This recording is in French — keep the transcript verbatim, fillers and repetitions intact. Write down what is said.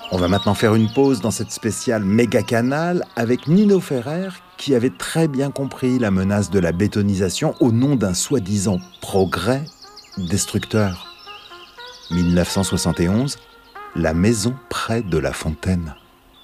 On va maintenant faire une pause dans cette spéciale méga canal avec Nino Ferrer qui avait très bien compris la menace de la bétonisation au nom d'un soi-disant progrès destructeur. mille neuf cent soixante et onze, la maison près de la fontaine.